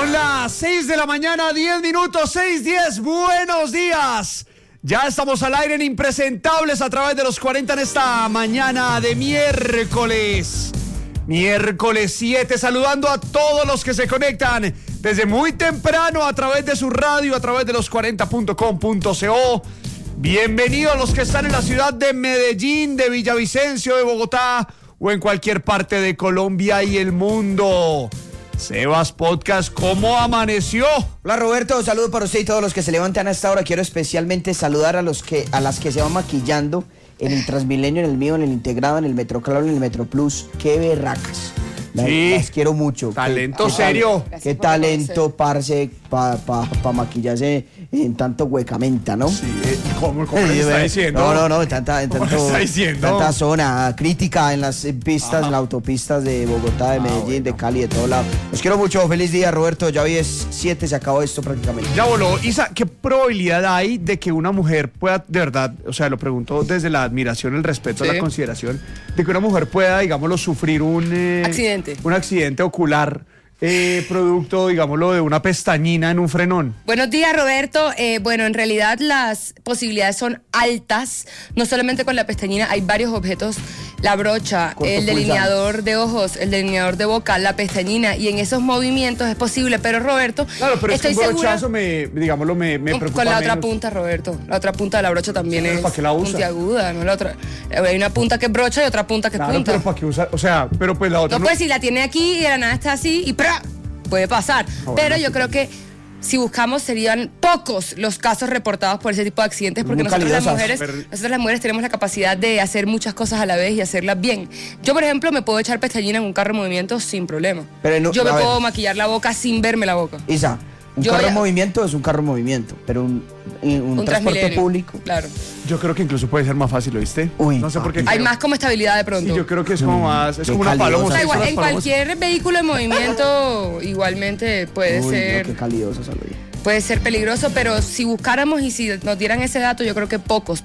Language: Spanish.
Son las 6 de la mañana, 10 minutos, 6:10. Buenos días. Ya estamos al aire en Impresentables a través de los 40 en esta mañana de miércoles. Miércoles 7, saludando a todos los que se conectan desde muy temprano a través de su radio, a través de los 40.com.co. Bienvenidos a los que están en la ciudad de Medellín, de Villavicencio, de Bogotá o en cualquier parte de Colombia y el mundo. Sebas Podcast, ¿cómo amaneció? Hola Roberto, saludo para usted y todos los que se levantan a esta hora. Quiero especialmente saludar a las que se van maquillando en el Transmilenio, en el mío, en el Integrado, en el Metroclaro, en el Metroplus. ¡Qué berracas! Las quiero mucho. Talento serio. Qué talento, parce, pa maquillarse en tanto huecamenta, ¿no? Sí, ¿cómo le está diciendo? No, tanta zona crítica en las pistas, en las autopistas de Bogotá, de Medellín, bueno, de Cali, de todo lado. Los quiero mucho, feliz día, Roberto. Ya hoy es 7, se acabó esto prácticamente. Ya voló. Isa, ¿qué probabilidad hay de que una mujer pueda, de verdad, o sea, lo pregunto desde la admiración, el respeto, la consideración, de que una mujer pueda, digámoslo, sufrir un accidente ocular producto, digámoslo, de una pestañina en un frenón? Buenos días, Roberto. Bueno, en realidad las posibilidades son altas, no solamente con la pestañina, hay varios objetos, la brocha, el delineador de ojos, el delineador de boca, la pestañina, y en esos movimientos es posible, pero Roberto, claro, pero estoy es que un brochazo segura, me preocupa con la otra menos. punta, Roberto, la otra punta de la brocha también es ¿para qué la usa? puntiaguda, no la otra. Hay una punta que es brocha y otra punta que es punta. Pero ¿para qué usar? O sea, pero pues la otra no, pues si la tiene aquí y de la nada está así y ¡pra! Puede pasar, pero yo creo que si buscamos serían pocos los casos reportados por ese tipo de accidentes, porque nosotros las mujeres tenemos la capacidad de hacer muchas cosas a la vez y hacerlas bien. Yo, por ejemplo, me puedo echar pestañina en un carro en movimiento sin problema. Yo me puedo maquillar la boca sin verme la boca. Isa, carro en movimiento es un carro en movimiento, pero un transporte público. Claro. Yo creo que incluso puede ser más fácil, ¿oíste? No sé por qué. Hay más como estabilidad de pronto. Sí, yo creo que es como más, es como una paloma. O sea, en cualquier vehículo en movimiento igualmente puede ser. Qué calidosa, puede ser peligroso, pero si buscáramos y si nos dieran ese dato, yo creo que pocos